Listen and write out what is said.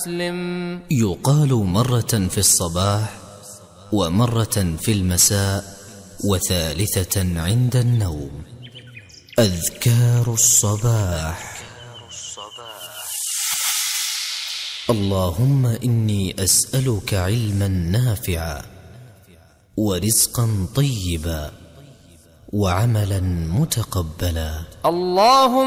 مسلم. يقال مرة في الصباح ومرة في المساء وثالثة عند النوم. أذكار الصباح. اللهم إني أسألك علما نافعا ورزقا طيبا وعملا متقبلا. اللهم